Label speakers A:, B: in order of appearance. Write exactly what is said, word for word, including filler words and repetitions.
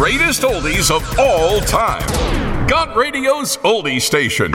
A: greatest oldies of all time. Got Radio's Oldie Station.